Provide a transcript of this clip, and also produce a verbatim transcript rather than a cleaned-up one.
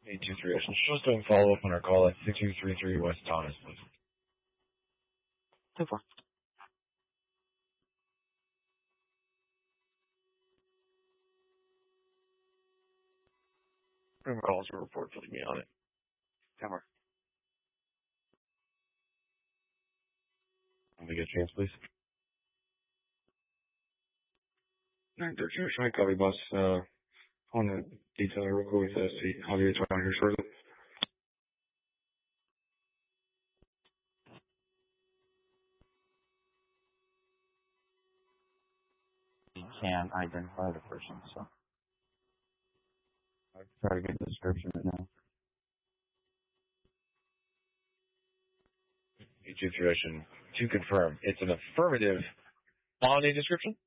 eight two three, just doing follow-up on our call at six two three three West Thomas, please. So far. Bring calls or report, put me on it. Cover. Let me get a chance, please. nine thirteen, try copy bus, uh, on the detail real quick, uh, see how you get on here shortly. You can't identify the person, so. I'll try to get the description right now. eight two three, to confirm. It's an affirmative on a description?